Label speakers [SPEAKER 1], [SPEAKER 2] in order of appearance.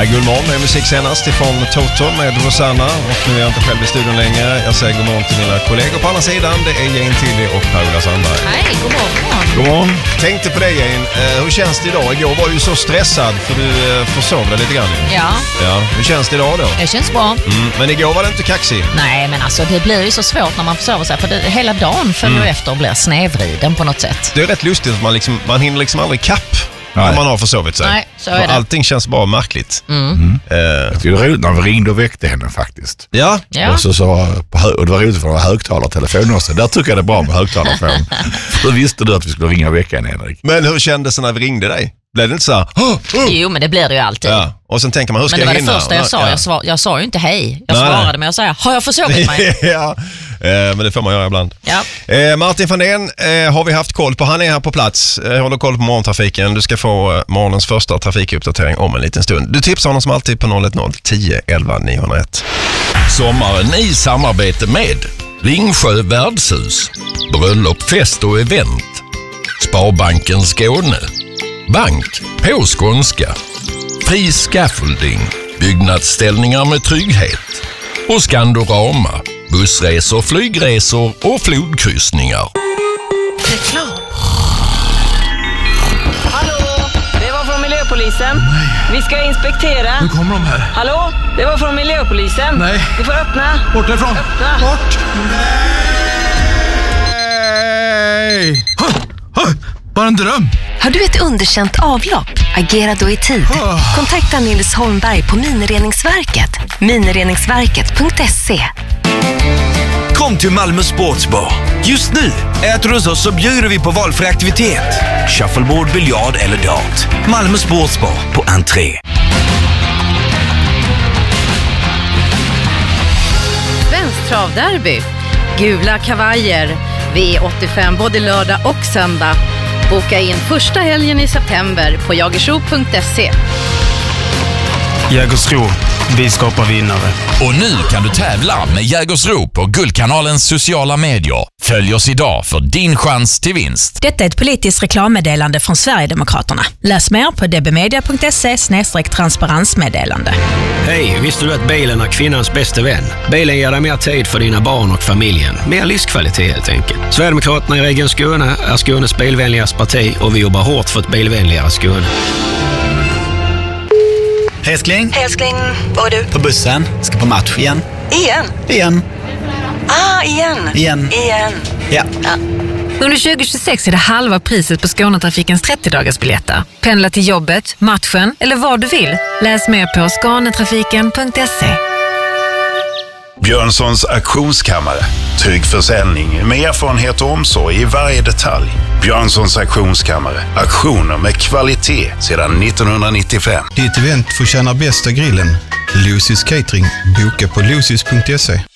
[SPEAKER 1] Ja, god morgon med musik senast ifrån Toto med Rosanna. Och nu är jag inte själv i studion längre. Jag säger god morgon till mina kollegor på andra sidan. Det är Jane Tilly och Paula Sandberg.
[SPEAKER 2] Hej, god morgon.
[SPEAKER 1] God morgon. Tänkte på dig, Jane. Hur känns det idag? Igår var du så stressad för du försov dig lite grann. Ja. Hur känns det idag då?
[SPEAKER 2] Det känns bra.
[SPEAKER 1] Men igår var det inte kaxig.
[SPEAKER 2] Nej, men alltså det blir ju så svårt när man försover sig. För hela dagen följer efter och blir snävriden på något sätt.
[SPEAKER 1] Det är rätt lustigt att man hinner liksom aldrig kapp. När man har försovit sig.
[SPEAKER 2] Nej, så är det.
[SPEAKER 1] Allting känns bara märkligt.
[SPEAKER 3] Jag tycker det var roligt när vi ringde och väckte henne faktiskt.
[SPEAKER 1] Ja.
[SPEAKER 3] Och och det var roligt för att ha högtalartelefon också. Där tycker jag det är bra med högtalartelefon. Då visste du att vi skulle ringa och väcka henne, Henrik.
[SPEAKER 1] Men hur kändes det när vi ringde dig? Blev det inte så här?
[SPEAKER 2] Jo, men det blir det ju alltid.
[SPEAKER 1] Ja. Och sen tänker man, hur ska jag hinna?
[SPEAKER 2] Men det var det första jag sa. Jag sa ju inte hej. Jag svarade med att säga, har jag försovit mig?
[SPEAKER 1] Ja, men det får man göra ibland.
[SPEAKER 2] Ja.
[SPEAKER 1] Martin van Den har vi haft koll på. Han är här på plats. Håller koll på morgontrafiken. Du ska få morgonens första trafikuppdatering om en liten stund. Du tipsar honom som alltid på 010 10 11 901.
[SPEAKER 4] Sommaren i samarbete med Ringsjö värdshus, bröllop, fest och event, Sparbanken Skåne, Bank på skånska, Fri scaffolding, byggnadsställningar med trygghet och Skandorama, bussresor, flygresor och flodkryssningar.
[SPEAKER 2] Reklam.
[SPEAKER 5] Hallå, det var från miljöpolisen.
[SPEAKER 6] Nej.
[SPEAKER 5] Vi ska inspektera.
[SPEAKER 6] Nu kommer de här.
[SPEAKER 5] Hallå, det var från miljöpolisen.
[SPEAKER 6] Nej.
[SPEAKER 5] Du får öppna.
[SPEAKER 6] Bort därifrån.
[SPEAKER 5] Öppna.
[SPEAKER 6] Bort.
[SPEAKER 1] Nej!
[SPEAKER 6] Bara en dröm.
[SPEAKER 7] Har du ett underkänt avlopp? Agera då i tid. Kontakta Nils Holmberg på Minireningsverket. Minireningsverket.se.
[SPEAKER 8] Kom till Malmö Sportsbar. Just nu äter du hos oss så bjuder vi på valfri aktivitet. Shuffleboard, biljard eller dart. Malmö Sportsbar på entré.
[SPEAKER 9] Svensk travderby. Gula kavajer. V85 både lördag och söndag. Boka in första helgen i september på jagersro.se.
[SPEAKER 6] Jägersro. Vi skapar vinnare.
[SPEAKER 4] Och nu kan du tävla med Jägersro på Guldkanalens sociala medier. Följ oss idag för din chans till vinst.
[SPEAKER 10] Detta är ett politiskt reklammeddelande från Sverigedemokraterna. Läs mer på dbmedia.se/transparensmeddelande.
[SPEAKER 11] Hej, visste du att bilen är kvinnans bästa vän? Bilen ger dig mer tid för dina barn och familjen. Mer livskvalitet helt enkelt. Sverigedemokraterna i Region Skåne är Skånes bilvänligaste parti och vi jobbar hårt för ett bilvänligare Skåne.
[SPEAKER 12] Älskling,
[SPEAKER 7] Var är du?
[SPEAKER 12] på bussen. Ska på match igen.
[SPEAKER 7] Igen?
[SPEAKER 12] Igen.
[SPEAKER 7] Igen.
[SPEAKER 12] Ja.
[SPEAKER 9] Under 2026 är det halva priset på Skånetrafikens 30-dagarsbiljetter. Pendla till jobbet, matchen eller vad du vill. Läs mer på skanetrafiken.se.
[SPEAKER 13] Björnssons auktionskammare. Trygg försäljning med erfarenhet och omsorg i varje detalj. Björnssons auktionskammare. Auktioner med kvalitet sedan 1995.
[SPEAKER 14] Ditt event får tjäna bästa grillen. Lucy's Catering. Boka på lucys.se.